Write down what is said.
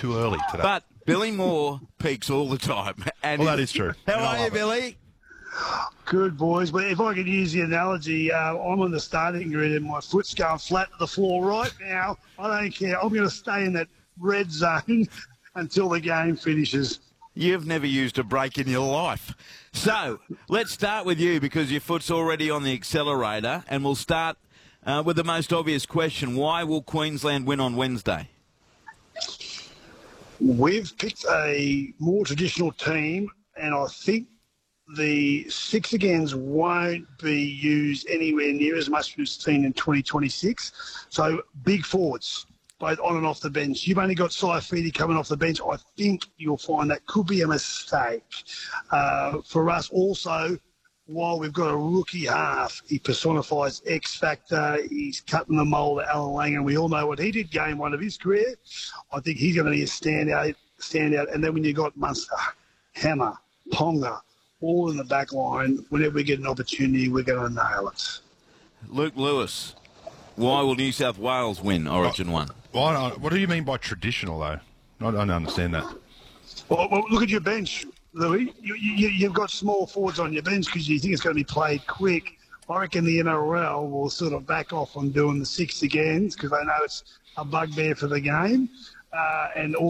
too early today. But Billy Moore peaks all the time. And Well, that is true. How And I are you, love it. Billy? Good, boys. But if I could use the analogy, I'm on the starting grid and my foot's going flat to the floor right now. I don't care. I'm going to stay in that red zone until the game finishes. You've never used a brake in your life. So let's start with you because your foot's already on the accelerator, and we'll start with the most obvious question. Why will Queensland win on Wednesday? We've picked a more traditional team, and I think the six agains won't be used anywhere near as much as we've seen in 2026. So big forwards, both on and off the bench. You've only got Saifidi coming off the bench. I think you'll find that could be a mistake. For us also, while we've got a rookie half, he personifies X Factor. He's cutting the mould of Alan Lang, and we all know what he did game one of his career. I think he's going to be a standout. And then when you got Munster, Hammer, Ponga, all in the back line, whenever we get an opportunity, we're going to nail it. Luke Lewis, why will New South Wales win Origin 1? What do you mean by traditional, though? I don't understand that. Well, look at your bench, Louis. You've got small forwards on your bench because you think it's going to be played quick. I reckon the NRL will sort of back off on doing the six agains because they know it's a bugbear for the game. And